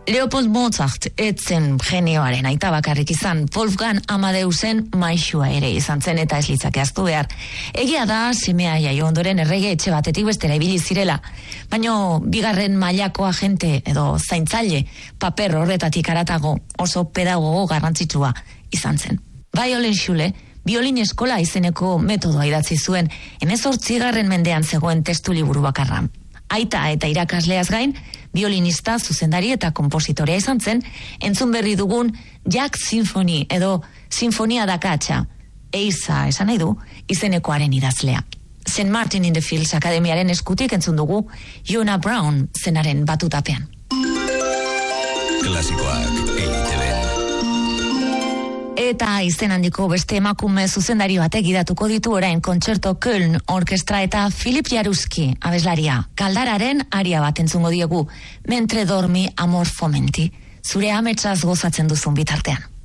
Leopold Mozart etzen genioaren aita bakarrik izan, Wolfgang Amadeusen maisua ere izan zen eta ez litzake ahaztu behar. Egia da semea jaio ondoren errege etxe batetik bestera ibili zirela, baino bigarren mailako agente edo zaintzaile paper horretatik haratago oso pedagogo garrantzitsua izan zen. Violinschule, biolin eskola izeneko metodoa idatzi zuen, 18. mendean zegoen testu liburu bakarra. Aita eta irakasleaz gain, violinista, zuzendari eta kompositorea izan zen, entzun berri dugun Jack Symphony edo Sinfonia da Katxa, eiza esan nahi du, izenekoaren idazlea. St. Martin in the Fields Akademiaren eskutik entzun dugu Yona Brown zenaren batutapean. Klasikoak EITB. Eta izen handiko beste emakume zuzendari batek idatuko ditu orain Kontzerto Köln orkestra eta Filip Jaruski abeslaria. Kaldararen aria bat entzungo diegu, Mentre dormi amor fomenti. Zure ametsaz gozatzen duzun bitartean.